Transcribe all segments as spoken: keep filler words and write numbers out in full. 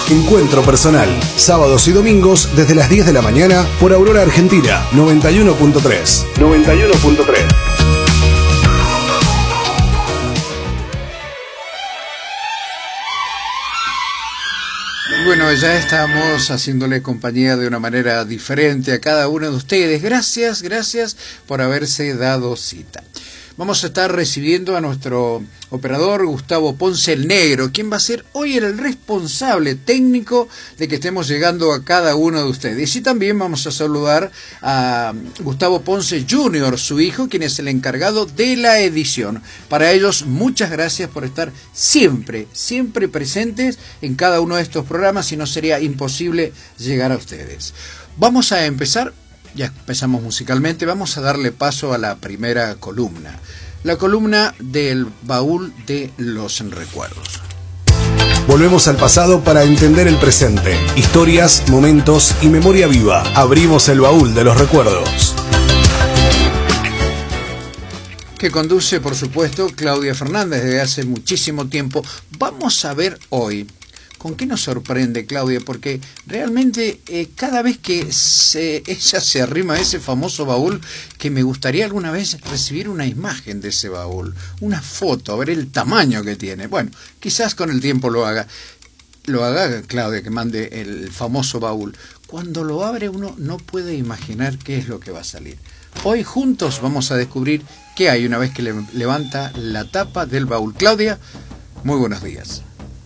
Encuentro personal, sábados y domingos desde las diez de la mañana por Aurora Argentina, noventa y uno punto tres. noventa y uno punto tres. Bueno, ya estamos haciéndole compañía de una manera diferente a cada uno de ustedes. Gracias, gracias por haberse dado cita. Vamos a estar recibiendo a nuestro operador Gustavo Ponce el Negro, quien va a ser hoy el responsable técnico de que estemos llegando a cada uno de ustedes. Y también vamos a saludar a Gustavo Ponce junior, su hijo, quien es el encargado de la edición. Para ellos, muchas gracias por estar siempre, siempre presentes en cada uno de estos programas, si no sería imposible llegar a ustedes. Vamos a empezar. Ya empezamos musicalmente, vamos a darle paso a la primera columna, la columna del baúl de los recuerdos. Volvemos al pasado para entender el presente. Historias, momentos y memoria viva. Abrimos el baúl de los recuerdos. Que conduce, por supuesto, Claudia Fernández desde hace muchísimo tiempo. Vamos a ver hoy ¿con qué nos sorprende, Claudia? Porque realmente eh, cada vez que se, ella se arrima a ese famoso baúl, que me gustaría alguna vez recibir una imagen de ese baúl, una foto, a ver el tamaño que tiene. Bueno, quizás con el tiempo lo haga. Lo haga, Claudia, que mande el famoso baúl. Cuando lo abre uno no puede imaginar qué es lo que va a salir. Hoy juntos vamos a descubrir qué hay una vez que le levanta la tapa del baúl. Claudia, muy buenos días.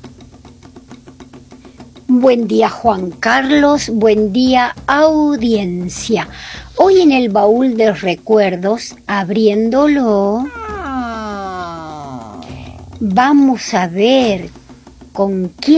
Buen día, Juan Carlos, buen día, audiencia. Hoy en el baúl de recuerdos, abriéndolo, vamos a ver con quién